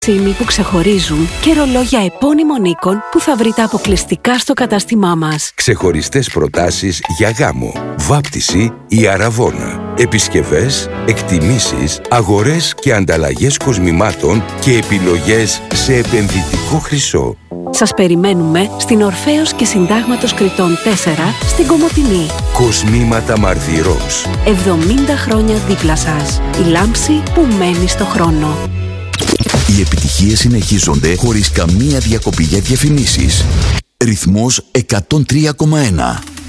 Σύνοι που ξεχωρίζουν και ρολόγια επώνυμων Nikon που θα βρείτε αποκλειστικά στο κατάστημά μας. Ξεχωριστές προτάσεις για γάμο, βάπτιση ή αραβώνα. Επισκευές, εκτιμήσεις, αγορές και ανταλλαγές κοσμημάτων και επιλογές σε επενδυτικό χρυσό. Σας περιμένουμε στην Ορφέως και Συντάγματος Κρητών 4 στην Κομοτηνή. Κοσμήματα Μαρδυρός. 70 χρόνια δίπλα σας. Η λάμψη που μένει στο χρόνο. Οι επιτυχίες συνεχίζονται χωρίς καμία διακοπή για διαφημίσεις. Ρυθμός 103,1.